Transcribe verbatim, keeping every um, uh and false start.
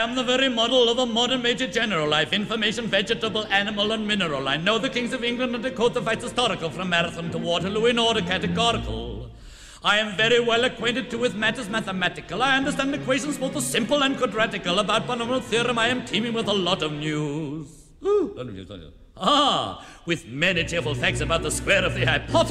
am the very model of a modern major general. I've information, vegetable, animal, and mineral. I know the kings of England and decode the facts historical from Marathon to Waterloo in order categorical. I am very well acquainted too with matters mathematical. I understand equations both the simple and quadratical. About polynomial theorem I am teeming with a lot of news. Ooh. Ah, with many cheerful facts about the square of the hypotenuse.